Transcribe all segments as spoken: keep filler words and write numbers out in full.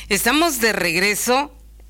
Estamos de regreso.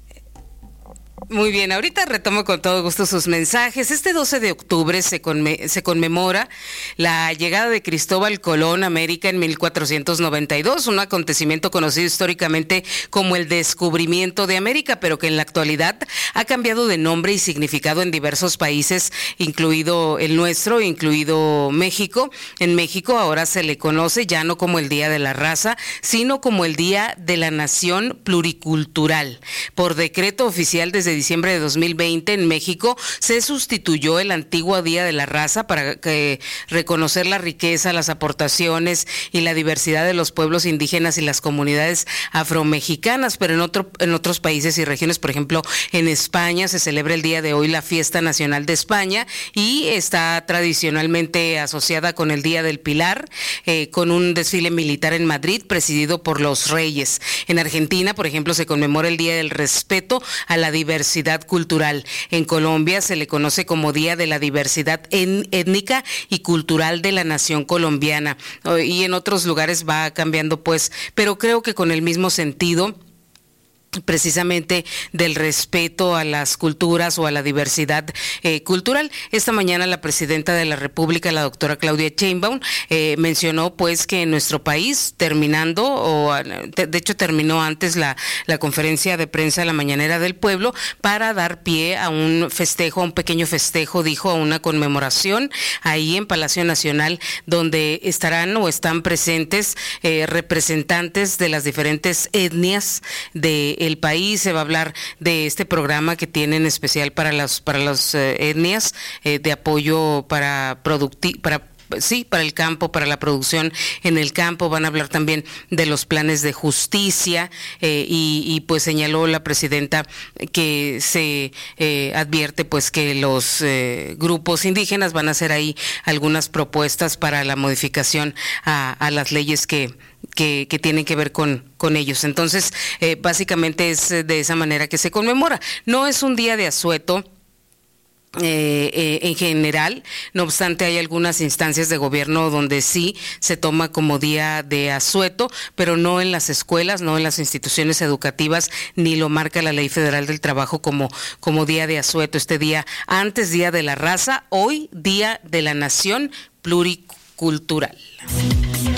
Muy bien, ahorita retomo con todo gusto sus mensajes. Este doce de octubre se, conme- se conmemora la llegada de Cristóbal Colón a América en mil cuatrocientos noventa y dos, un acontecimiento conocido históricamente como el descubrimiento de América, pero que en la actualidad ha cambiado de nombre y significado en diversos países, incluido el nuestro, incluido México. En México ahora se le conoce ya no como el Día de la Raza, sino como el Día de la Nación Pluricultural. Por decreto oficial desde diciembre de dos mil veinte en México se sustituyó el antiguo Día de la Raza para que reconocer la riqueza, las aportaciones y la diversidad de los pueblos indígenas y las comunidades afromexicanas, pero en otro, en otros países y regiones, por ejemplo, en España se celebra el día de hoy la Fiesta Nacional de España y está tradicionalmente asociada con el Día del Pilar, eh, con un desfile militar en Madrid presidido por los reyes. En Argentina, por ejemplo, se conmemora el Día del Respeto a la diversidad cultural. En Colombia se le conoce como Día de la Diversidad Étnica y Cultural de la Nación Colombiana, y en otros lugares va cambiando, pues, pero creo que con el mismo sentido precisamente del respeto a las culturas o a la diversidad eh, cultural. Esta mañana la presidenta de la República, la doctora Claudia Sheinbaum, eh, mencionó pues que en nuestro país, terminando, o de hecho terminó antes la, la conferencia de prensa, la mañanera del pueblo, para dar pie a un festejo, a un pequeño festejo, dijo, a una conmemoración ahí en Palacio Nacional, donde estarán o están presentes eh, representantes de las diferentes etnias de el país. Se va a hablar de este programa que tienen especial para las para las eh, etnias, eh, de apoyo para producti para sí, para el campo, para la producción en el campo. Van a hablar también de los planes de justicia, eh, y, y pues señaló la presidenta que se eh, advierte pues que los eh, grupos indígenas van a hacer ahí algunas propuestas para la modificación a, a las leyes que Que, que tienen que ver con, con ellos. Entonces, eh, básicamente es de esa manera que se conmemora. No es un día de asueto Eh, eh, en general, no obstante hay algunas instancias de gobierno donde sí se toma como día de asueto, pero no en las escuelas, no en las instituciones educativas, ni lo marca la Ley Federal del Trabajo como, como día de asueto. Este día, antes Día de la Raza, hoy Día de la Nación Pluricultural.